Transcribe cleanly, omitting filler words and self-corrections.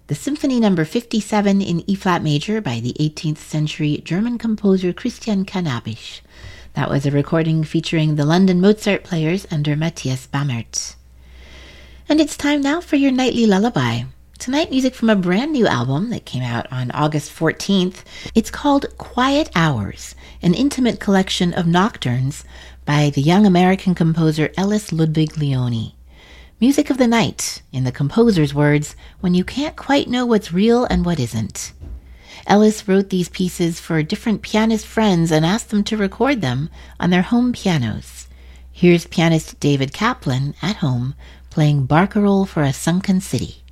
the Symphony No. 57 in E-flat major by the 18th century German composer Christian Canabisch. That was a recording featuring the London Mozart Players under Matthias Bammert. And it's time now for your nightly lullaby. Tonight, music from a brand new album that came out on August 14th. It's called Quiet Hours, an intimate collection of nocturnes by the young American composer Ellis Ludwig Leone. Music of the night, in the composer's words, when you can't quite know what's real and what isn't. Ellis wrote these pieces for different pianist friends and asked them to record them on their home pianos. Here's pianist David Kaplan at home playing Barcarolle for a Sunken City.